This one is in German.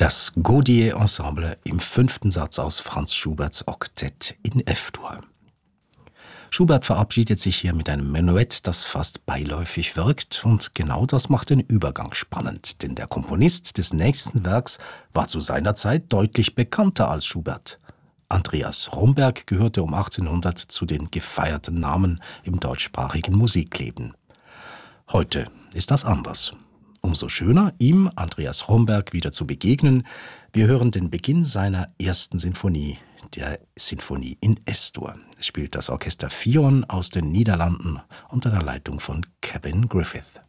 Das Gaudier-Ensemble im 5. Satz aus Franz Schuberts Oktett in F-Dur. Schubert verabschiedet sich hier mit einem Menuett, das fast beiläufig wirkt, und genau das macht den Übergang spannend, denn der Komponist des nächsten Werks war zu seiner Zeit deutlich bekannter als Schubert. Andreas Romberg gehörte um 1800 zu den gefeierten Namen im deutschsprachigen Musikleben. Heute ist das anders. Umso schöner, ihm, Andreas Romberg, wieder zu begegnen. Wir hören den Beginn seiner ersten Sinfonie, der Sinfonie in S-Dur. Es spielt das Orchester Fion aus den Niederlanden unter der Leitung von Kevin Griffith.